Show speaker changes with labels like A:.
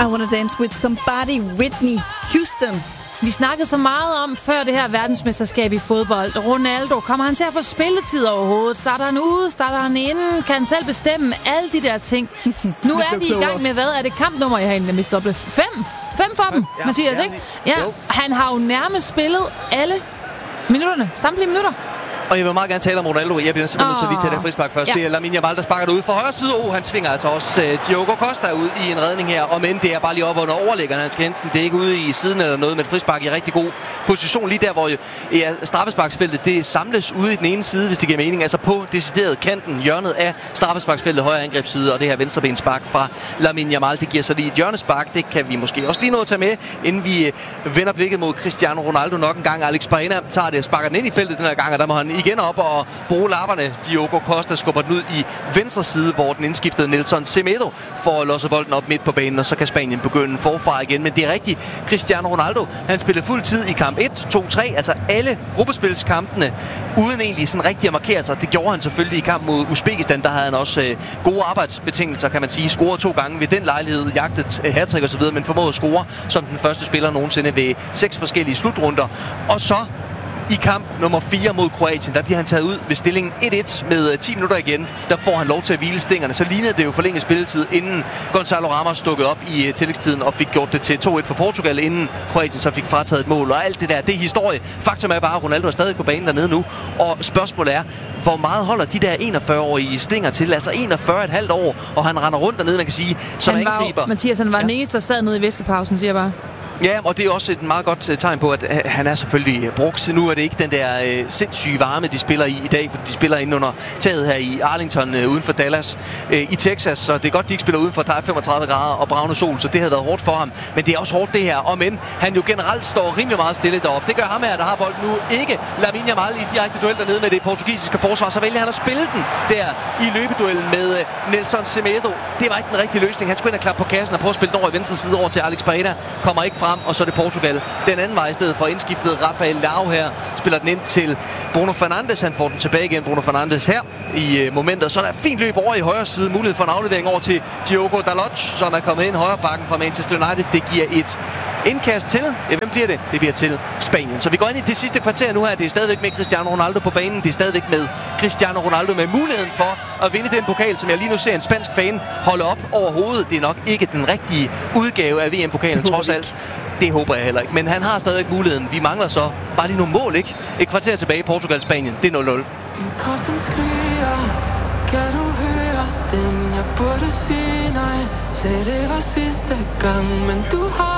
A: I Wanna Dance With Somebody, Whitney Houston.
B: Vi snakkede så meget om før det her verdensmesterskab i fodbold. Ronaldo, kommer han til at få spilletid overhovedet? Starter han ude? Starter han inde? Kan han selv bestemme? Alle de der ting. Nu er vi i gang med, hvad er det kampnummer, jeg har egentlig mistet op? 5 for dem, ja, Mathias, ikke? Ja, han har jo nærmest spillet alle minutterne, samtlige minutter.
C: Og jeg vil meget gerne tale om Ronaldo. Jeg bliver simpelthen nødt til at lige tage det frispark først. Ja. Det er Lamine Yamal, der sparker det ud fra højre side. Han tvinger altså også Diogo Costa ud i en redning her. Og men det er bare lige op under overlæggeren. Han skal enten det er ikke ude i siden eller noget, men frispark i rigtig god position. Lige der, hvor straffesparksfeltet det samles ude i den ene side, hvis det giver mening. Altså på decideret kanten, hjørnet af straffesparksfeltet, højre angrebsside. Og det her venstrebenspark fra Lamine Yamal, det giver så lige et hjørnespark. Det kan vi måske også lige nå at tage med, inden vi vender blikket mod Cristiano Ronaldo nok en gang. Alex Baena tager det og sparker den ind i feltet den her gang, og der må han igen op og bruge lapperne. Diogo Costa skubber den ud i venstre side, hvor den indskiftede Nelson Semedo får at låse bolden op midt på banen, og så kan Spanien begynde forfra igen. Men det er rigtigt. Cristiano Ronaldo, han spillede fuld tid i kamp 1, 2, 3, altså alle gruppespilskampene, uden egentlig sådan rigtig at markere sig. Det gjorde han selvfølgelig i kamp mod Uzbekistan. Der havde han også gode arbejdsbetingelser, kan man sige. Scorede 2 gange ved den lejlighed, jagtet hattrick og så videre, men formåede at score som den første spiller nogensinde ved 6 forskellige slutrunder. Og så i kamp nummer 4 mod Kroatien, der bliver han taget ud ved stillingen 1-1 med 10 minutter igen. Der får han lov til at hvile stængerne. Så lignede det jo forlænget spilletid, inden Gonzalo Ramos dukkede op i tillægstiden og fik gjort det til 2-1 for Portugal, inden Kroatien så fik frataget et mål. Og alt det der, det er historie. Faktum er bare, at Ronaldo er stadig på banen dernede nu. Og spørgsmålet er, hvor meget holder de der 41-årige stænger til? Altså 41,5 år, og han render rundt dernede, man kan sige, som angriber.
B: Mathias, han var den eneste, der sad nede i væskepausen, siger bare.
C: Ja, og det er også et meget godt tegn på, at han er selvfølgelig brugt. Nu er det ikke den der sindssyge varme, de spiller i dag, for de spiller inde under taget her i Arlington uden for Dallas i Texas. Så det er godt, de ikke spiller udenfor. Der er 35 grader og bravende sol, så det havde været hårdt for ham. Men det er også hårdt det her. Og men han jo generelt står rimelig meget stille deroppe. Det gør ham her, der har bolden nu. Ikke Lamine Yamal i direkte duel dernede med det portugisiske forsvar. Så vælger han at spille den der i løbeduellen med Nelson Semedo. Det var ikke den rigtige løsning. Han skulle ind og klappe på kassen og prøve at spille den over i venstre side over til Alex Baena. Kommer ikke frem. Og så er det Portugal den anden vej i stedet for indskiftet. Rafael Leao her spiller den ind til Bruno Fernandes. Han får den tilbage igen, Bruno Fernandes her i momentet. Så er der fint løb over i højre side. Mulighed for en aflevering over til Diogo Dalot, som er kommet ind højre bakken fra Manchester United. Det giver et indkast til. Ja, hvem bliver det? Det bliver til Spanien. Så vi går ind i det sidste kvarter nu her. Det er stadigvæk med Cristiano Ronaldo på banen. Det er stadigvæk med Cristiano Ronaldo med muligheden for at vinde den pokal, som jeg lige nu ser en spansk fan holde op over hovedet. Det er nok ikke den rigtige udgave af VM-pokalen, trods alt. Det håber jeg heller ikke. Men han har stadig muligheden. Vi mangler så bare lige nogle mål, ikke? Et kvarter tilbage i Portugal-Spanien. Det er 0-0.
D: Kraften skriger, kan du høre den? Jeg burde sige nej. Sagde det var sidste gang, men du har